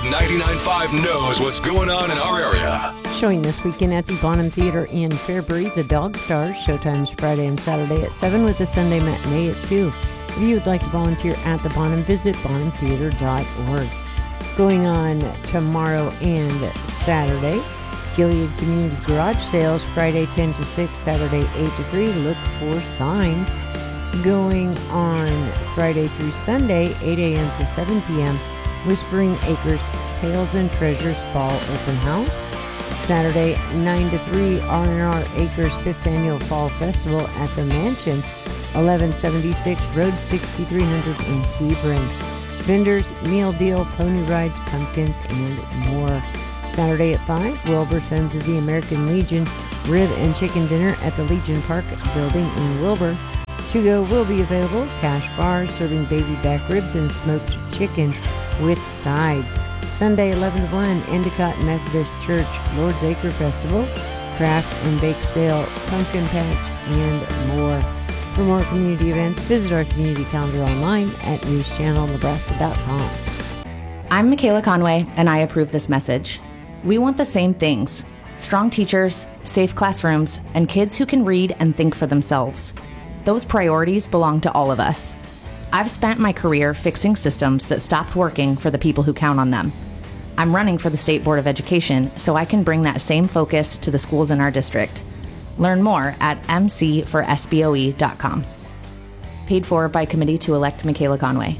99.5 knows what's going on in our area. Showing this weekend at the Bonham Theater in Fairbury, The Dog Stars. Showtimes Friday and Saturday at 7 with the Sunday matinee at 2. If you would like to volunteer at the Bonham, visit bonhamtheater.org. Going on tomorrow and Saturday, Gilead Community Garage Sales, Friday 10 to 6, Saturday 8 to 3. Look for signs. Going on Friday through Sunday, 8 a.m. to 7 p.m., Whispering Acres Tales and Treasures Fall Open House. Saturday, 9 to 3, R&R Acres 5th Annual Fall Festival at the Mansion, 1176 Road 6300 in Hebron. Vendors, meal deal, pony rides, pumpkins, and more. Saturday at 5, Wilbur Sons of the American Legion Rib and Chicken Dinner at the Legion Park Building in Wilbur. To-go will be available. Cash bars serving baby back ribs and smoked chicken with sides. Sunday 11 to 1, Endicott Methodist Church Lord's Acre Festival, craft and bake sale, pumpkin patch, and more. For more community events, visit our community calendar online at newschannelnebraska.com. I'm Michaela Conway, and I approve this message. We want the same things: strong teachers, safe classrooms, and kids who can read and think for themselves. Those priorities belong to all of us. I've spent my career fixing systems that stopped working for the people who count on them. I'm running for the State Board of Education so I can bring that same focus to the schools in our district. Learn more at mc4sboe.com. Paid for by Committee to Elect Michaela Conway.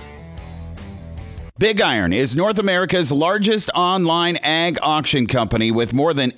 Big Iron is North America's largest online ag auction company with more than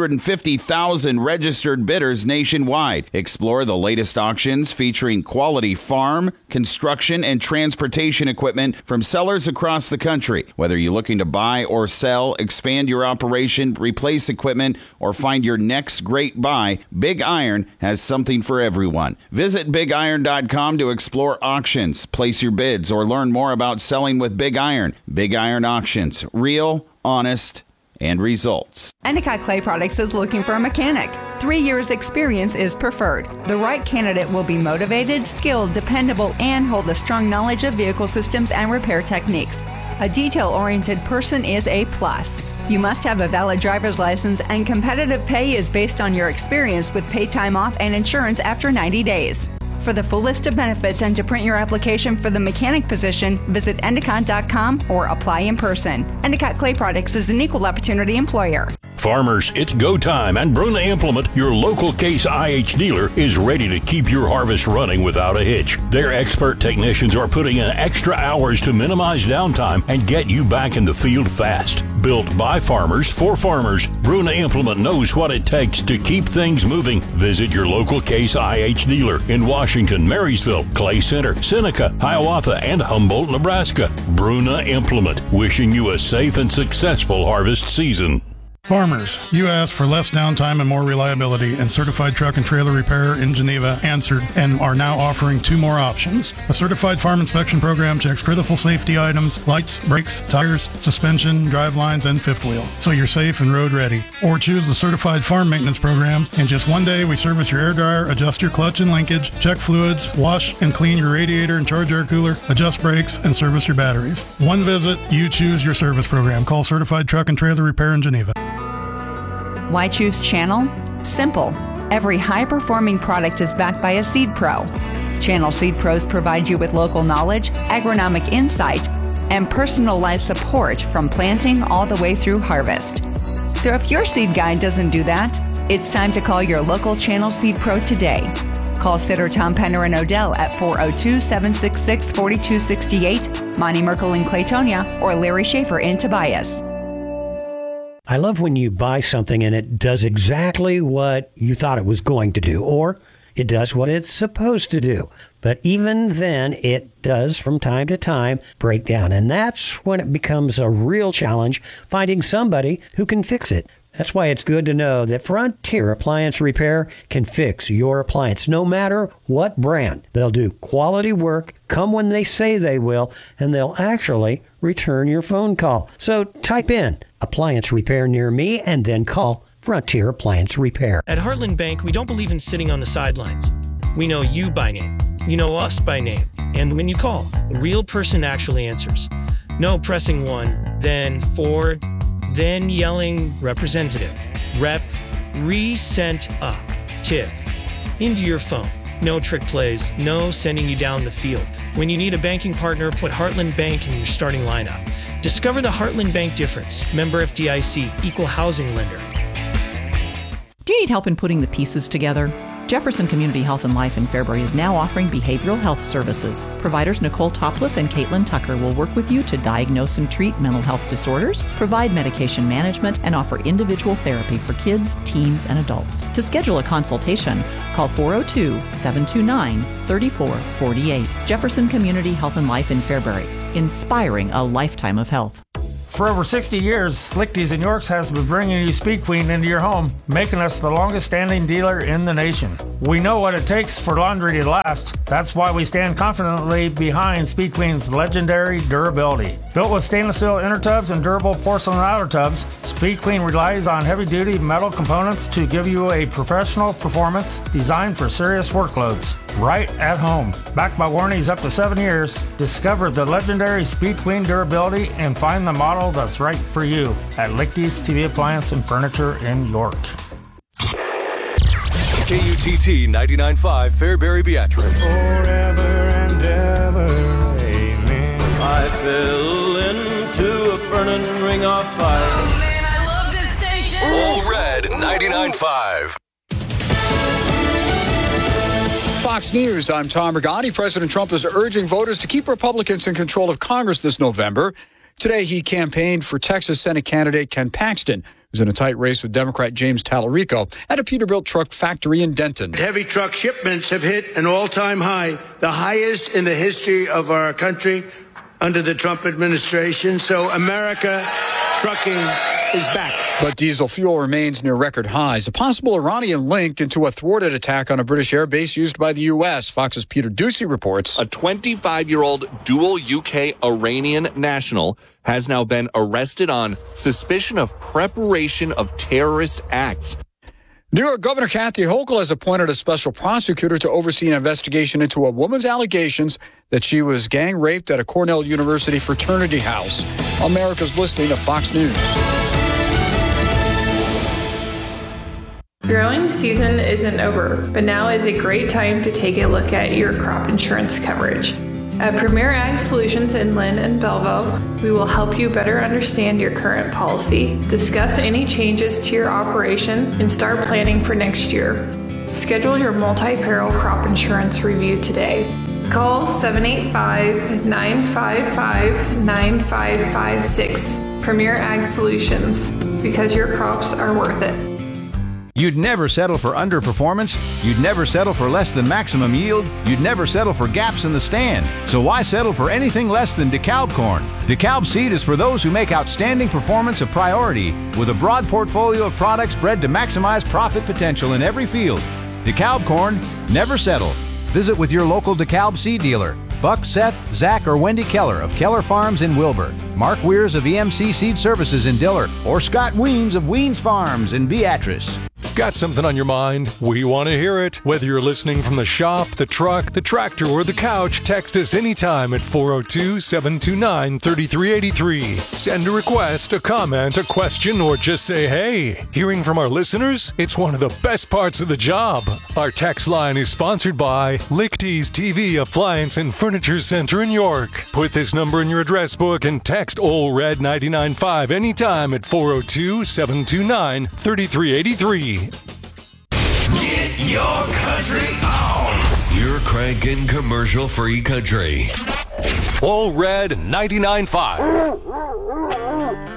850,000 registered bidders nationwide. Explore the latest auctions featuring quality farm, construction, and transportation equipment from sellers across the country. Whether you're looking to buy or sell, expand your operation, replace equipment, or find your next great buy, Big Iron has something for everyone. Visit BigIron.com to explore auctions, place your bids, or learn more about selling with Big Iron. Big Iron Auctions. Real, honest, and results. Endicott Clay Products is looking for a mechanic. 3 years experience is preferred. The right candidate will be motivated, skilled, dependable, and hold a strong knowledge of vehicle systems and repair techniques. A detail-oriented person is a plus. You must have a valid driver's license, and competitive pay is based on your experience with paid time off and insurance after 90 days. For the full list of benefits and to print your application for the mechanic position, visit Endicott.com or apply in person. Endicott Clay Products is an equal opportunity employer. Farmers, it's go time, and Bruna Implement, your local Case IH dealer, is ready to keep your harvest running without a hitch. Their expert technicians are putting in extra hours to minimize downtime and get you back in the field fast. Built by farmers for farmers, Bruna Implement knows what it takes to keep things moving. Visit your local Case IH dealer in Washington, Marysville, Clay Center, Seneca, Hiawatha, and Humboldt, Nebraska. Bruna Implement, wishing you a safe and successful harvest season. Farmers, you asked for less downtime and more reliability, and Certified Truck and Trailer Repair in Geneva answered and are now offering 2 more options. A certified farm inspection program checks critical safety items, lights, brakes, tires, suspension, drive lines, and fifth wheel, so you're safe and road ready. Or choose the Certified Farm Maintenance Program. In just 1 day, we service your air dryer, adjust your clutch and linkage, check fluids, wash and clean your radiator and charge air cooler, adjust brakes, and service your batteries. 1 visit, you choose your service program. Call Certified Truck and Trailer Repair in Geneva. Why choose Channel? Simple. Every high-performing product is backed by a seed pro. Channel Seed Pros provide you with local knowledge, agronomic insight, and personalized support from planting all the way through harvest. So if your seed guide doesn't do that, it's time to call your local Channel Seed Pro today. Call Sitter Tom Penner and Odell at 402-766-4268, Monty Merkel in Claytonia, or Larry Schaefer in Tobias. I love when you buy something and it does exactly what you thought it was going to do, or it does what it's supposed to do. But even then, it does from time to time break down. And that's when it becomes a real challenge finding somebody who can fix it. That's why it's good to know that Frontier Appliance Repair can fix your appliance, no matter what brand. They'll do quality work, come when they say they will, and they'll actually return your phone call. So type in appliance repair near me and then call Frontier Appliance Repair. At Heartland Bank, we don't believe in sitting on the sidelines. We know you by name. You know us by name. And when you call, a real person actually answers. No pressing 1, then 4, then yelling representative, rep, re-sent up, TIV, into your phone. No trick plays, no sending you down the field. When you need a banking partner, put Heartland Bank in your starting lineup. Discover the Heartland Bank difference. Member FDIC, equal housing lender. Do you need help in putting the pieces together? Jefferson Community Health and Life in Fairbury is now offering behavioral health services. Providers Nicole Topliff and Caitlin Tucker will work with you to diagnose and treat mental health disorders, provide medication management, and offer individual therapy for kids, teens, and adults. To schedule a consultation, call 402-729-3448. Jefferson Community Health and Life in Fairbury, inspiring a lifetime of health. For over 60 years, Lichty's in Yorks has been bringing you Speed Queen into your home, making us the longest standing dealer in the nation. We know what it takes for laundry to last. That's why we stand confidently behind Speed Queen's legendary durability. Built with stainless steel inner tubs and durable porcelain outer tubs, Speed Queen relies on heavy-duty metal components to give you a professional performance designed for serious workloads. Right at home. Backed by warranties up to 7 years, discover the legendary Speed Queen durability and find the model that's right for you at Lichty's TV Appliance and Furniture in York. KUTT 99.5 Fairbury Beatrice. Forever and ever, amen. I fell into a burning ring of fire. Oh man, I love this station. All Red 99.5. Fox News, I'm Tom Rigotti. President Trump is urging voters to keep Republicans in control of Congress this November. Today, he campaigned for Texas Senate candidate Ken Paxton, who's in a tight race with Democrat James Tallarico at a Peterbilt truck factory in Denton. Heavy truck shipments have hit an all-time high, the highest in the history of our country under the Trump administration. So America trucking is back. But diesel fuel remains near record highs. A possible Iranian link into a thwarted attack on a British air base used by the U.S. Fox's Peter Ducey reports. A 25-year-old dual UK-Iranian national has now been arrested on suspicion of preparation of terrorist acts. New York Governor Kathy Hochul has appointed a special prosecutor to oversee an investigation into a woman's allegations that she was gang raped at a Cornell University fraternity house. America's listening to Fox News. Growing season isn't over, but now is a great time to take a look at your crop insurance coverage. At Premier Ag Solutions in Lynn and Belleville, we will help you better understand your current policy, discuss any changes to your operation, and start planning for next year. Schedule your multi-peril crop insurance review today. Call 785-955-9556. Premier Ag Solutions, because your crops are worth it. You'd never settle for underperformance. You'd never settle for less than maximum yield. You'd never settle for gaps in the stand. So why settle for anything less than DeKalb corn? DeKalb seed is for those who make outstanding performance a priority with a broad portfolio of products bred to maximize profit potential in every field. DeKalb corn, never settle. Visit with your local DeKalb seed dealer. Buck, Seth, Zach, or Wendy Keller of Keller Farms in Wilbur. Mark Weirs of EMC Seed Services in Diller. Or Scott Weens of Weens Farms in Beatrice. Got something on your mind? We want to hear it. Whether you're listening from the shop, the truck, the tractor, or the couch, text us anytime at 402-729-3383. Send a request, a comment, a question, or just say hey. Hearing from our listeners? It's one of the best parts of the job. Our text line is sponsored by Lichty's TV Appliance and Furniture Center in York. Put this number in your address book and text OLRED 99.5 anytime at 402-729-3383. Get your country on. You're cranking commercial-free country. All Red 99.5.